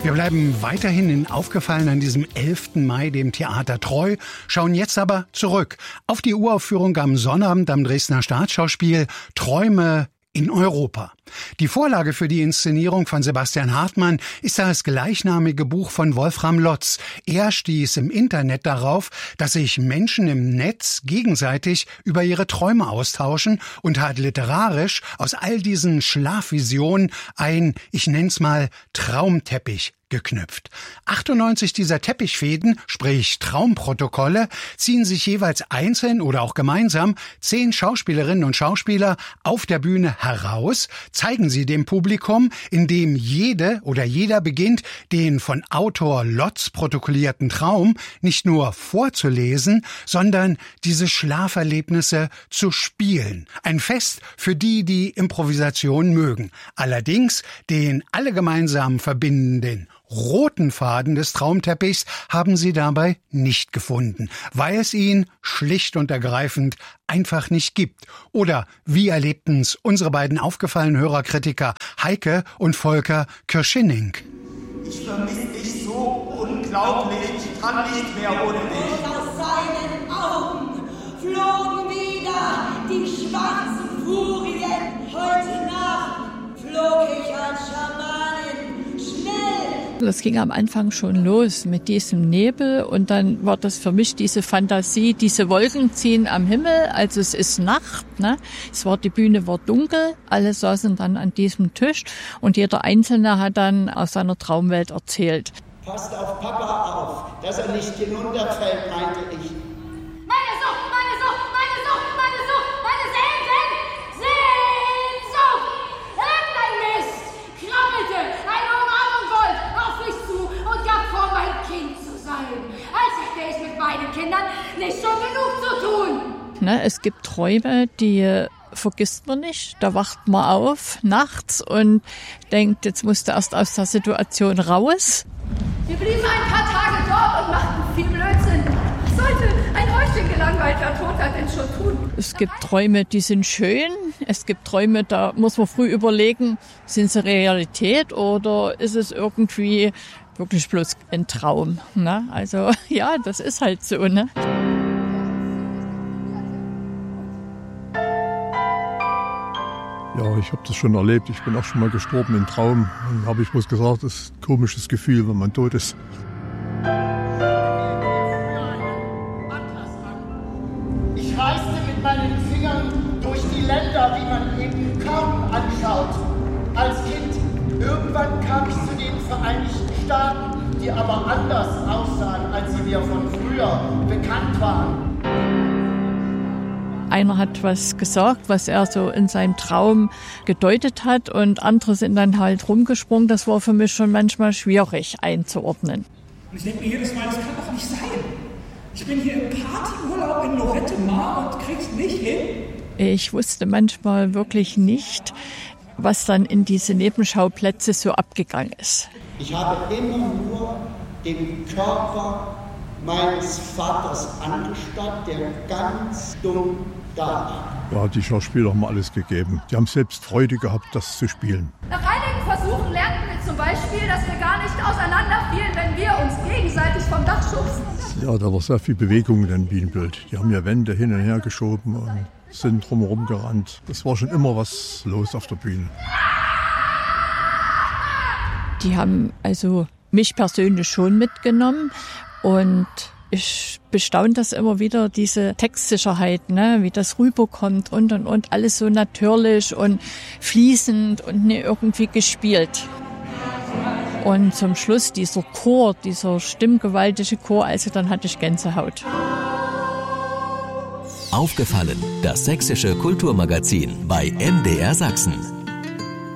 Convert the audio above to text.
Wir bleiben weiterhin in Aufgefallen an diesem 11. Mai, dem Theater Treu, schauen jetzt aber zurück auf die Uraufführung am Sonnabend am Dresdner Staatsschauspiel Träume in Europa. Die Vorlage für die Inszenierung von Sebastian Hartmann ist das gleichnamige Buch von Wolfram Lotz. Er stieß im Internet darauf, dass sich Menschen im Netz gegenseitig über ihre Träume austauschen und hat literarisch aus all diesen Schlafvisionen ein, ich nenn's mal, Traumteppich geknüpft. 98 dieser Teppichfäden, sprich Traumprotokolle, ziehen sich jeweils einzeln oder auch gemeinsam 10 Schauspielerinnen und Schauspieler auf der Bühne heraus, zeigen sie dem Publikum, indem jede oder jeder beginnt, den von Autor Lotz protokollierten Traum nicht nur vorzulesen, sondern diese Schlaferlebnisse zu spielen. Ein Fest für die, die Improvisation mögen. Allerdings den alle gemeinsam verbindenden roten Faden des Traumteppichs haben sie dabei nicht gefunden, weil es ihn schlicht und ergreifend einfach nicht gibt. Oder wie erlebten's unsere beiden aufgefallenen Hörerkritiker Heike und Volker Kirschinning. Ich vermisse dich so unglaublich, ich kann nicht mehr ohne dich. Aus seinen Augen flogen wieder die schwarzen Furien. Heute Nacht flog ich als Schamanin schnell. Das ging am Anfang schon los mit diesem Nebel und dann war das für mich diese Fantasie, diese Wolken ziehen am Himmel, also es ist Nacht, ne? Die Bühne war dunkel, alle saßen dann an diesem Tisch und jeder Einzelne hat dann aus seiner Traumwelt erzählt. Passt auf Papa auf, dass er nicht hinunterfällt, meinte ich. Meine Sucht, meine Sucht, meine Sucht, meine Sucht, meine Sehnsucht! Irgendein Mist krabbelte eine Umarmung wollt auf mich zu und gab vor, mein Kind zu sein. Als hätte ich mit meinen Kindern nicht schon genug zu tun. Ne, es gibt Träume, die vergisst man nicht. Da wacht man auf nachts und denkt, jetzt musst du erst aus der Situation raus. Wir blieben ein paar Tage dort und machten viel Blödsinn. Was sollte ein häufchengelangweilter Toter denn schon tun? Es gibt Träume, die sind schön. Es gibt Träume, da muss man früh überlegen, sind sie Realität oder ist es irgendwie wirklich bloß ein Traum? Ne? Also ja, das ist halt so, ne? Ja, ich habe das schon erlebt. Ich bin auch schon mal gestorben im Traum. Dann habe ich bloß gesagt, das ist ein komisches Gefühl, wenn man tot ist. Ich reiste mit meinen Fingern durch die Länder, die man eben kaum anschaut. Als Kind. Irgendwann kam ich zu den Vereinigten Staaten, die aber anders aussahen, als sie mir von früher bekannt waren. Einer hat was gesagt, was er so in seinem Traum gedeutet hat und andere sind dann halt rumgesprungen. Das war für mich schon manchmal schwierig einzuordnen. Und ich denke mir jedes Mal, das kann doch nicht sein. Ich bin hier im Partyurlaub in Lorette Mar und krieg's nicht hin. Ich wusste manchmal wirklich nicht, was dann in diese Nebenschauplätze so abgegangen ist. Ich habe immer nur den Körper meines Vaters angestarrt, der ganz dumm da lag. Ja, die Schauspieler haben alles gegeben. Die haben selbst Freude gehabt, das zu spielen. Nach einigen Versuchen lernten wir zum Beispiel, dass wir gar nicht auseinanderfielen, wenn wir uns gegenseitig vom Dach schubsen. Ja, da war sehr viel Bewegung in dem Bühnenbild. Die haben ja Wände hin und her geschoben und sind drumherum gerannt. Es war schon immer was los auf der Bühne. Die haben also mich persönlich schon mitgenommen und ich bestaune das immer wieder, diese Textsicherheit, ne, wie das rüberkommt und alles so natürlich und fließend und nicht irgendwie gespielt. Und zum Schluss dieser Chor, dieser stimmgewaltige Chor, also dann hatte ich Gänsehaut. Aufgefallen, das sächsische Kulturmagazin bei MDR Sachsen.